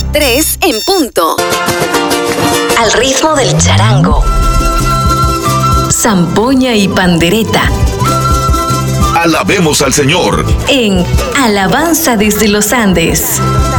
3 en punto. Al ritmo del charango, zampoña y pandereta. Alabemos al Señor En Alabanza desde los Andes.